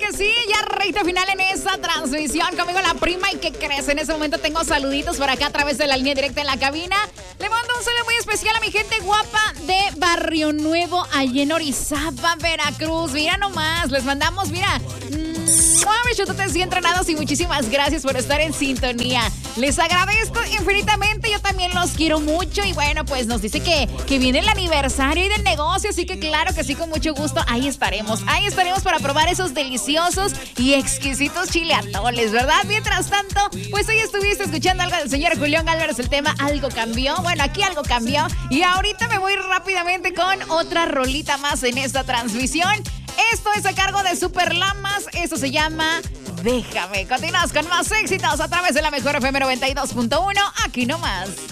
que sí, ya recta final en esta transmisión. Conmigo la prima, y ¿qué crees? En ese momento tengo saluditos por acá a través de la línea directa en la cabina. Le mando un saludo muy especial a mi gente guapa de Barrio Nuevo, allí en Orizaba, Veracruz. Mira nomás, les mandamos, mira, chutotes y entrenados, y muchísimas gracias por estar en sintonía. Les agradezco infinitamente, yo también los quiero mucho. Y bueno, pues nos dice que viene el aniversario y del negocio, así que claro que sí, con mucho gusto, ahí estaremos para probar esos deliciosos y exquisitos chileatoles, ¿verdad? Mientras tanto, pues hoy estuviste escuchando algo del señor Julián Álvarez, el tema Algo Cambió. Bueno, aquí algo cambió, y ahorita me voy rápidamente con otra rolita más en esta transmisión. Esto es a cargo de Super Lamas, esto se llama Déjame. Continuamos con más éxitos a través de la mejor FM 92.1, aquí nomás.